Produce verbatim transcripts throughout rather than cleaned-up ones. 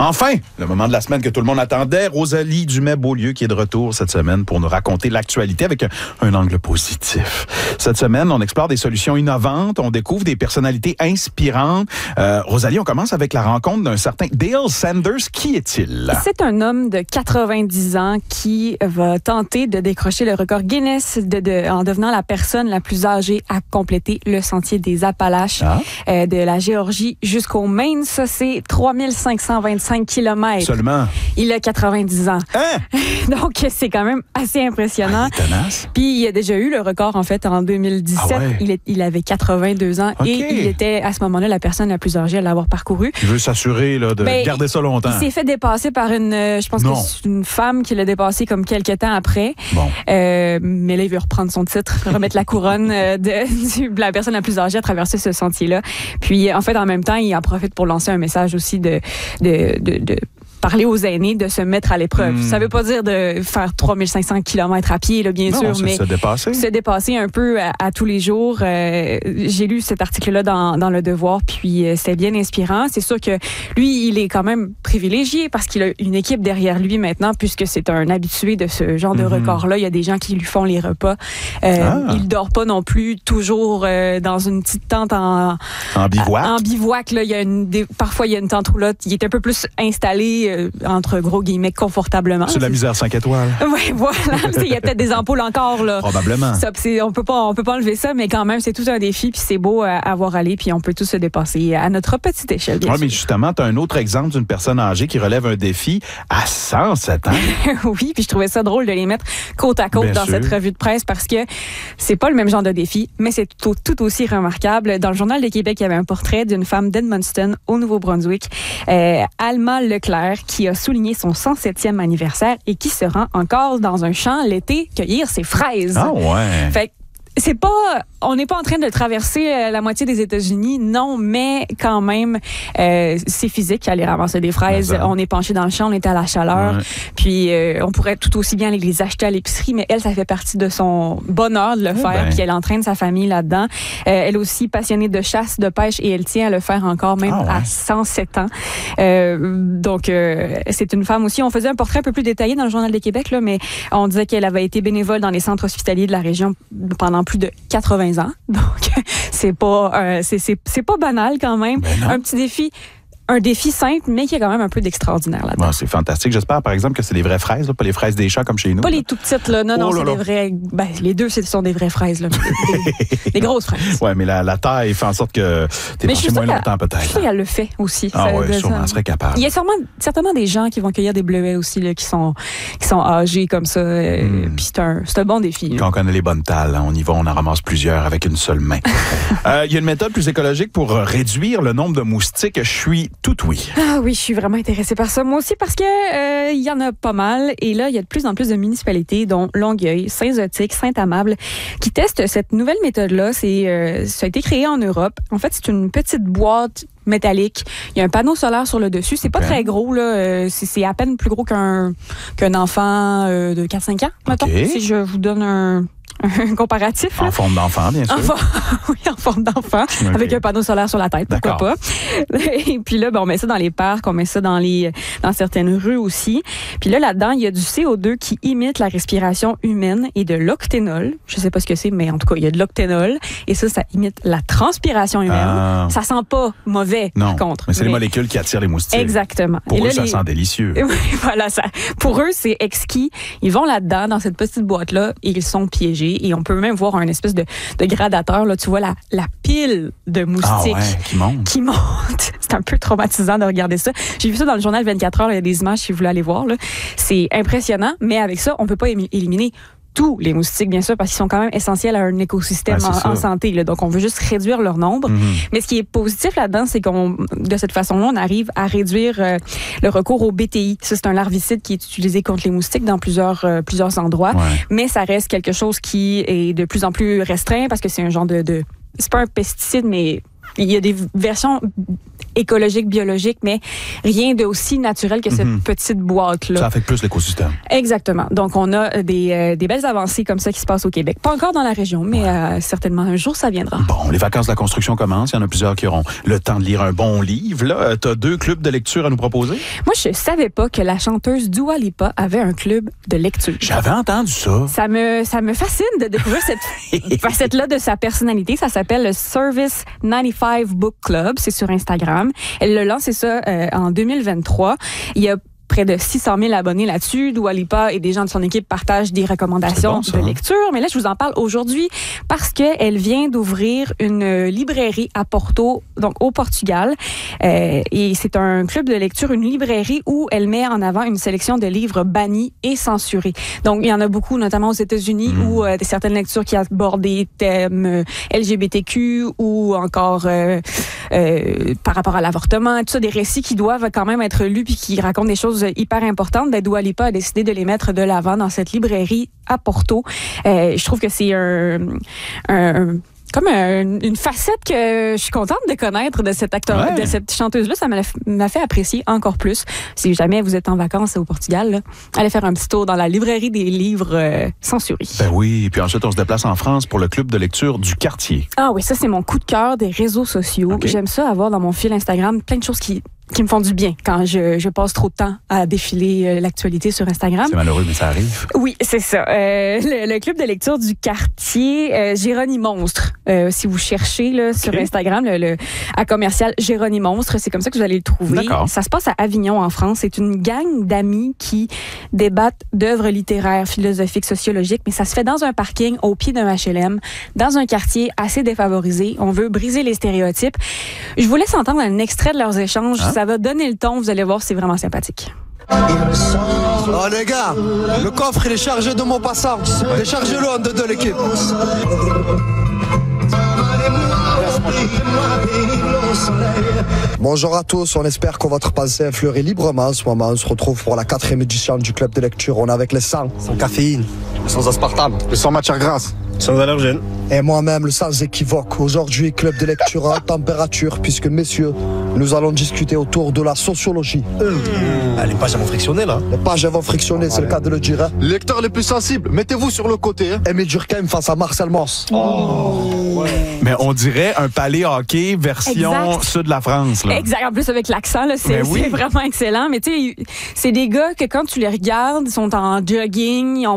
Enfin, le moment de la semaine que tout le monde attendait, Rosalie Dumais-Beaulieu qui est de retour cette semaine pour nous raconter l'actualité avec un, un angle positif. Cette semaine, on explore des solutions innovantes, on découvre des personnalités inspirantes. Euh, Rosalie, on commence avec la rencontre d'un certain Dale Sanders. Qui est-il? C'est un homme de quatre-vingt-dix ans qui va tenter de décrocher le record Guinness de, de, en devenant la personne la plus âgée à compléter le sentier des Appalaches ah. euh, de la Géorgie jusqu'au Maine. Ça, c'est trois mille cinq cent vingt-cinq kilomètres. Seulement? Il a quatre-vingt-dix ans. Hein? Donc, c'est quand même assez impressionnant. Ah, il est tenace. Puis, il a déjà eu le record, en fait, en deux mille dix-sept. Ah ouais. il, est, il avait quatre-vingt-deux ans okay. et il était, à ce moment-là, la personne la plus âgée à l'avoir parcouru. Il veut s'assurer là, de ben, garder ça longtemps. Il s'est fait dépasser par une, je pense non. que c'est une femme qui l'a dépassé comme quelques temps après. Bon. Euh, mais là, il veut reprendre son titre, remettre la couronne de, de la personne la plus âgée à traverser ce sentier-là. Puis, en fait, en même temps, il en profite pour lancer un message aussi de, de, de, de parler aux aînés de se mettre à l'épreuve. Mmh. Ça veut pas dire de faire trois mille cinq cents kilomètres à pied, là, bien non, sûr, c'est mais se dépasser. Se dépasser un peu à, à tous les jours. Euh, j'ai lu cet article-là dans, dans Le Devoir, puis euh, c'était bien inspirant. C'est sûr que lui, il est quand même privilégié parce qu'il a une équipe derrière lui maintenant, puisque c'est un habitué de ce genre de mmh. record-là. Il y a des gens qui lui font les repas. Euh, ah. Il dort pas non plus toujours euh, dans une petite tente en, en bivouac. En bivouac, là, il y a une, des, parfois, il y a une tente roulotte. Il est un peu plus installé entre gros guillemets, confortablement. C'est de la misère cinq étoiles. Oui, voilà. Il y a peut-être des ampoules encore, là. Probablement. Ça, c'est, on peut pas, on peut pas enlever ça, mais quand même, c'est tout un défi, puis c'est beau à, à voir aller, puis on peut tous se dépasser à notre petite échelle, bien Oui, sûr. mais justement, tu as un autre exemple d'une personne âgée qui relève un défi à cent sept ans. Oui, puis je trouvais ça drôle de les mettre côte à côte bien dans sûr. Cette revue de presse, parce que c'est pas le même genre de défi, mais c'est tout, tout aussi remarquable. Dans le Journal de Québec, il y avait un portrait d'une femme d'Edmundston, au Nouveau-Brunswick, euh, Alma Leclerc, qui a souligné son cent septième anniversaire et qui se rend encore dans un champ l'été cueillir ses fraises. Ah ouais. Fait que c'est pas, on n'est pas en train de traverser la moitié des États-Unis, non, mais quand même, euh, c'est physique aller ramasser des fraises. On est penché dans le champ, on est à la chaleur, ouais. puis euh, on pourrait tout aussi bien aller les acheter à l'épicerie, mais elle, ça fait partie de son bonheur de le oh faire, ben. Puis elle entraîne sa famille là-dedans. Euh, elle est aussi passionnée de chasse, de pêche, et elle tient à le faire encore, même ah ouais. à cent sept ans. Euh, donc, euh, c'est une femme aussi. On faisait un portrait un peu plus détaillé dans le Journal de Québec, là, mais on disait qu'elle avait été bénévole dans les centres hospitaliers de la région pendant plus de quatre-vingts ans. Donc, c'est pas, euh, c'est, c'est, c'est pas banal quand même. Un petit défi. Un défi simple, mais qui a quand même un peu d'extraordinaire là-dedans. Ouais, c'est fantastique. J'espère, par exemple, que c'est des vraies fraises, là, pas les fraises des champs comme chez nous. Pas là. Les tout petites, là. Non, oh non, là c'est là. Des vraies... Ben, les deux, ce sont des vraies fraises, là. Des, des, des grosses fraises. Oui, mais la, la taille fait en sorte que t'es penché moins longtemps, peut-être. Je sais qu'elle le fait aussi. Ah oui, sûrement, elle serait capable. Il y a sûrement, certainement des gens qui vont cueillir des bleuets aussi, là, qui sont, qui sont âgés comme ça. Mm. Puis c'est un, c'est un bon défi. Quand là. On connaît les bonnes talles, hein, on y va, on en ramasse plusieurs avec une seule main. Il euh, y a une méthode plus écologique pour réduire le nombre de moustiques. Je suis tout oui. Ah oui, je suis vraiment intéressée par ça. Moi aussi, parce que euh, il y en a pas mal. Et là, il y a de plus en plus de municipalités, dont Longueuil, Saint-Zotique, Saint-Amable, qui testent cette nouvelle méthode-là. C'est, euh, ça a été créé en Europe. En fait, c'est une petite boîte métallique. Il y a un panneau solaire sur le dessus. C'est okay. pas très gros, là. Euh, c'est, c'est à peine plus gros qu'un, qu'un enfant euh, de quatre cinq ans, mettons. Okay. Si je vous donne un... un comparatif. En forme d'enfant, bien sûr. En for... oui, en forme d'enfant, okay. Avec un panneau solaire sur la tête, pourquoi D'accord. pas. Et puis là, ben, on met ça dans les parcs, on met ça dans les dans certaines rues aussi. Puis là, là-dedans, il y a du C O deux qui imite la respiration humaine et de l'octénol. Je sais pas ce que c'est, mais en tout cas, il y a de l'octénol. Et ça, ça imite la transpiration humaine. Ah. Ça sent pas mauvais, non, par contre. mais c'est mais... les molécules qui attirent les moustiques. Exactement. Pour et eux, là, ça les... sent délicieux. Oui, voilà, ça. Pour eux, c'est exquis. Ils vont là-dedans, dans cette petite boîte-là, et ils sont piégés. Et on peut même voir un espèce de, de gradateur. Là, tu vois la, la pile de moustiques ah ouais, qui monte. Qui monte. C'est un peu traumatisant de regarder ça. J'ai vu ça dans le journal vingt-quatre heures. Il y a des images si vous voulez aller voir. Là. C'est impressionnant, mais avec ça, on peut pas éliminer tous les moustiques, bien sûr, parce qu'ils sont quand même essentiels à un écosystème ah, en, en santé. Là. Donc, on veut juste réduire leur nombre. Mm-hmm. Mais ce qui est positif là-dedans, c'est qu'on, de cette façon-là, on arrive à réduire euh, le recours au B T I. Ça, c'est un larvicide qui est utilisé contre les moustiques dans plusieurs, euh, plusieurs endroits. Ouais. Mais ça reste quelque chose qui est de plus en plus restreint parce que c'est un genre de... de c'est pas un pesticide, mais il y a des versions écologique, biologique, mais rien de aussi naturel que cette mm-hmm. petite boîte-là. Ça affecte plus l'écosystème. Exactement. Donc, on a des, euh, des belles avancées comme ça qui se passent au Québec. Pas encore dans la région, mais ouais. euh, certainement un jour, ça viendra. Bon, les vacances de la construction commencent. Il y en a plusieurs qui auront le temps de lire un bon livre. Là, tu as deux clubs de lecture à nous proposer? Moi, je savais pas que la chanteuse Dua Lipa avait un club de lecture. J'avais entendu ça. Ça me, ça me fascine de découvrir cette facette-là de sa personnalité. Ça s'appelle le Service quatre-vingt-quinze Book Club. C'est sur Instagram. Elle l'a lancé ça euh, en deux mille vingt-trois. Il y a près de six cent mille abonnés là-dessus. Dua Lipa et des gens de son équipe partagent des recommandations bon, de lecture. Mais là, je vous en parle aujourd'hui parce qu'elle vient d'ouvrir une librairie à Porto, donc au Portugal. Euh, et c'est un club de lecture, une librairie où elle met en avant une sélection de livres bannis et censurés. Donc, il y en a beaucoup, notamment aux États-Unis, mmh. où euh, certaines lectures qui abordent des thèmes euh, L G B T Q ou encore euh, euh, par rapport à l'avortement, tout ça, des récits qui doivent quand même être lus puis qui racontent des choses hyper importantes. Ben, Dua Lipa a décidé de les mettre de l'avant dans cette librairie à Porto. Euh, je trouve que c'est un, un comme un, une facette que je suis contente de connaître de cette acteur, ouais. de cette chanteuse-là. Ça m'a, m'a fait apprécier encore plus. Si jamais vous êtes en vacances au Portugal, là, allez faire un petit tour dans la librairie des livres euh, censurés. Ben oui, puis ensuite on se déplace en France pour le club de lecture du quartier. Ah oui, ça c'est mon coup de cœur des réseaux sociaux. Okay. J'aime ça avoir dans mon fil Instagram plein de choses qui qui me font du bien quand je, je passe trop de temps à défiler euh, l'actualité sur Instagram. C'est malheureux, mais ça arrive. Oui, c'est ça. Euh, le, le club de lecture du quartier euh, Géroni Monstre. Euh, si vous cherchez là, okay. sur Instagram, le, le à commercial Géroni Monstre, c'est comme ça que vous allez le trouver. D'accord. Ça se passe à Avignon, en France. C'est une gang d'amis qui débattent d'œuvres littéraires, philosophiques, sociologiques, mais ça se fait dans un parking au pied d'un H L M, dans un quartier assez défavorisé. On veut briser les stéréotypes. Je vous laisse entendre un extrait de leurs échanges. Hein? Ça va donner le ton, vous allez voir, c'est vraiment sympathique. Oh les gars, le coffre il est chargé de mots passants. Déchargez-le en deux de l'équipe. Bonjour à tous, on espère que votre pensée est fleurie librement en ce moment. On se retrouve pour la quatrième édition du club de lecture. On est avec les sans, sans caféine, sans aspartame, sans matière grasse, sans allergène. Et moi-même, le sans équivoque. Aujourd'hui, club de lecture en température, puisque messieurs, nous allons discuter autour de la sociologie. Mmh. Ah, les pages vont frictionner là. Les pages vont frictionner, ah, c'est ouais. le cas de le dire. Hein. Les lecteurs les plus sensibles, mettez-vous sur le côté. Hein. Émile Durkheim face à Marcel Mauss. Oh. Ouais. Mais on dirait un palais hockey version exact. Sud de la France. Là. Exact. En plus, avec l'accent, là, c'est, oui. c'est vraiment excellent. Mais tu sais, c'est des gars que quand tu les regardes, ils sont en jogging, ils ont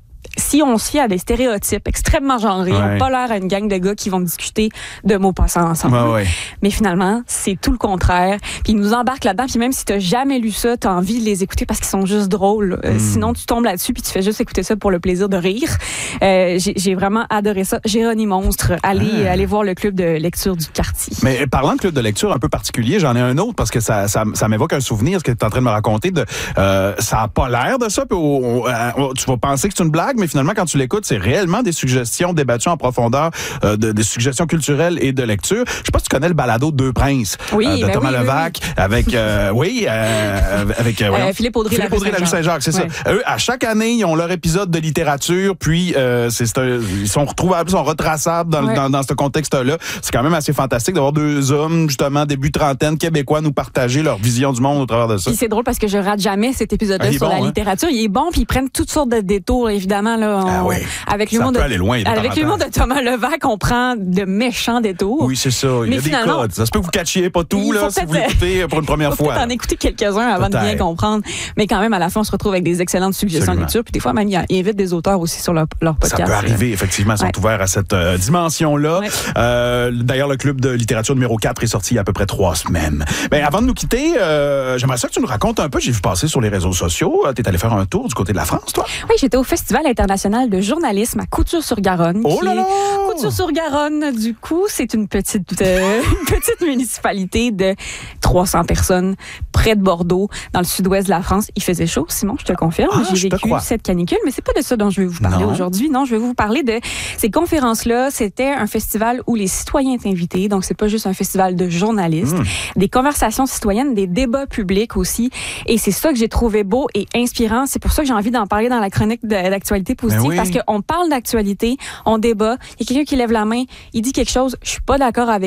si on se fie à des stéréotypes extrêmement genrés, ouais. on pas l'air à une gang de gars qui vont discuter de mots passants ensemble. Ouais, ouais. Mais finalement, c'est tout le contraire. Puis ils nous embarquent là-dedans. Puis même si t'as jamais lu ça, t'as envie de les écouter parce qu'ils sont juste drôles. Euh, mm. Sinon, tu tombes là-dessus puis tu fais juste écouter ça pour le plaisir de rire. Euh, j'ai, j'ai vraiment adoré ça. Géroni Monstre, allez, ah. allez voir le club de lecture du quartier. Mais parlant de club de lecture un peu particulier, j'en ai un autre parce que ça, ça, ça m'évoque un souvenir, ce que tu es en train de me raconter. De, euh, ça a pas l'air de ça. Puis on, on, tu vas penser que c'est une blague, mais finalement, quand tu l'écoutes, c'est réellement des suggestions débattues en profondeur, euh, de, des suggestions culturelles et de lecture. Je sais pas si tu connais le balado Deux Princes oui, euh, de ben Thomas oui, Levac oui. avec, euh, oui, euh, avec euh, euh, Philippe Audry, Philippe Audry, la rue Saint-Jacques, c'est ouais. ça. Eux, à chaque année, ils ont leur épisode de littérature, puis euh, c'est, c'est un, ils sont retrouvables, ils sont retraçables dans, ouais. dans, dans ce contexte-là. C'est quand même assez fantastique d'avoir deux hommes, justement, début trentaine, québécois, nous partager leur vision du monde au travers de ça. Puis c'est drôle parce que je rate jamais cet épisode-là ah, sur bon, la hein? littérature. Il est bon, puis ils prennent toutes sortes de détours, évidemment, là. On, ah oui. Avec l'humour de, loin, avec l'humour de Thomas Levac, on prend de méchants détours. Oui, c'est ça. Il y a des codes. Ça se peut que vous catchiez pas tout, là, si vous l'écoutez pour une première fois. Peut-être en écouter quelques-uns avant peut-être. de bien comprendre. Mais quand même, à la fin, on se retrouve avec des excellentes suggestions de lecture. Puis des fois, même, ils invitent des auteurs aussi sur leur, leur podcast. Ça peut arriver, effectivement. Ils sont ouais. ouverts à cette euh, dimension-là. Ouais. Euh, d'ailleurs, le club de littérature numéro quatre est sorti il y a à peu près trois semaines. Mais avant de nous quitter, euh, j'aimerais ça que tu nous racontes un peu. J'ai vu passer sur les réseaux sociaux. Tu es allé faire un tour du côté de la France, toi? Oui, j'étais au Festival international de journalisme à Couture-sur-Garonne. Oh là là! Couture-sur-Garonne, du coup, c'est une petite, euh, une petite municipalité de trois cents personnes près de Bordeaux, dans le sud-ouest de la France. Il faisait chaud, Simon, je te confirme. Ah, J'ai vécu cette canicule, mais c'est pas de ça dont je vais vous parler non. aujourd'hui. Non, je vais vous parler de ces conférences-là. C'était un festival où les citoyens étaient invités, donc c'est pas juste un festival de journalistes. Mmh. Des conversations citoyennes, des débats publics aussi. Et c'est ça que j'ai trouvé beau et inspirant. C'est pour ça que j'ai envie d'en parler dans la chronique d'actualité positive, oui. parce qu'on parle d'actualité, on débat. Il y a quelqu'un qui lève la main, il dit quelque chose, je suis pas d'accord avec lui,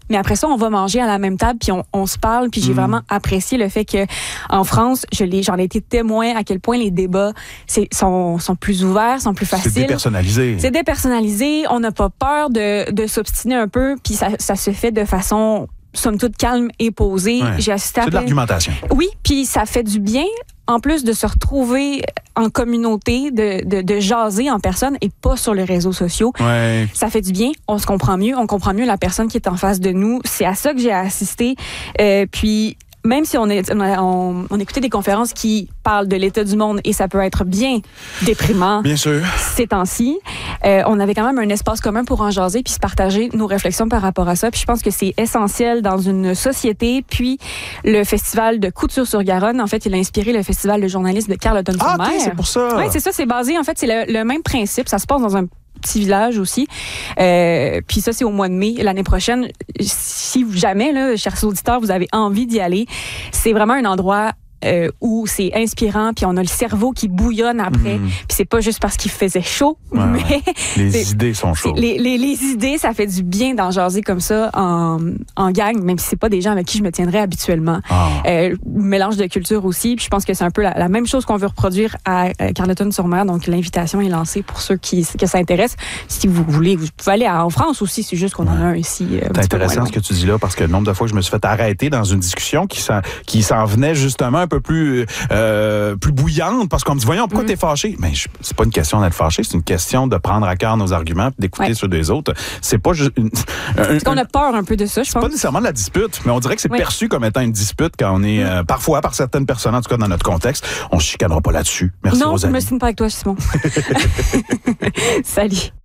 mais après ça, on va manger à la même table, puis on, on se parle, puis j'ai mmh. vraiment apprécié le fait que en France, je l'ai, j'en ai été témoin à quel point les débats c'est, sont, sont plus ouverts, sont plus faciles. C'est dépersonnalisé. C'est dépersonnalisé, on n'a pas peur de, de s'obstiner un peu, puis ça, ça se fait de façon somme toute calme et posée. Ouais. J'ai assisté à C'est de l'argumentation. Oui, puis ça fait du bien, en plus de se retrouver en communauté, de, de, de jaser en personne et pas sur les réseaux sociaux. Ouais. Ça fait du bien, on se comprend mieux, on comprend mieux la personne qui est en face de nous. C'est à ça que j'ai assisté. Euh, puis... Même si on, est, on, on écoutait des conférences qui parlent de l'état du monde et ça peut être bien déprimant bien sûr. Ces temps-ci, euh, on avait quand même un espace commun pour en jaser puis se partager nos réflexions par rapport à ça. Puis je pense que c'est essentiel dans une société. Puis le festival de Couture-sur-Garonne, en fait, il a inspiré le festival de journalisme de Carleton-sur-Mer. Ah, ok, c'est pour ça. Oui, c'est ça, c'est basé, en fait, c'est le, le même principe. Ça se passe dans un petit village aussi. Euh, puis ça, c'est au mois de mai l'année prochaine. Si jamais, là, chers auditeurs, vous avez envie d'y aller, c'est vraiment un endroit euh, où c'est inspirant, puis on a le cerveau qui bouillonne après. Mmh. Puis c'est pas juste parce qu'il faisait chaud, ouais, mais... Ouais. Les idées sont chaudes. Les, les, les idées, ça fait du bien d'en jaser comme ça en, en gang, même si c'est pas des gens avec qui je me tiendrais habituellement. Ah. Euh, mélange de culture aussi, puis je pense que c'est un peu la, la même chose qu'on veut reproduire à euh, Carleton-sur-Mer, donc l'invitation est lancée pour ceux qui que ça intéresse. Si vous voulez, vous pouvez aller à, en France aussi, c'est juste qu'on ouais. en a un ici. Euh, c'est intéressant ce que tu dis là, parce que le nombre de fois que je me suis fait arrêter dans une discussion qui s'en, qui s'en venait justement un peu plus, euh, plus bouillante, parce qu'on me dit, voyons, pourquoi mm. t'es fâché? Mais je, c'est pas une question d'être fâché, c'est une question de prendre à cœur nos arguments et d'écouter ouais. ceux des autres. C'est pas juste une... Parce qu'on a peur un peu de ça, je c'est pense. C'est pas nécessairement de la dispute, mais on dirait que c'est oui. perçu comme étant une dispute quand on est, mm. euh, parfois, par certaines personnes, en tout cas dans notre contexte. On se chicanera pas là-dessus. Merci, non, Rosalie. Non, je me signe pas avec toi, Simon. Salut.